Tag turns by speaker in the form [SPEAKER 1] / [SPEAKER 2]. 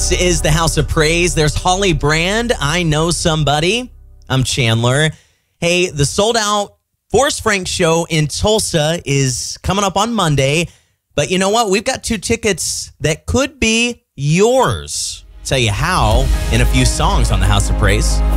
[SPEAKER 1] This is the House of Praise. There's Holly Brand. I know somebody. I'm Chandler. Hey, the sold-out Forrest Frank show in Tulsa is coming up on Monday. But you know what? We've got 2 tickets that could be yours. Tell you how in a few songs on the House of Praise.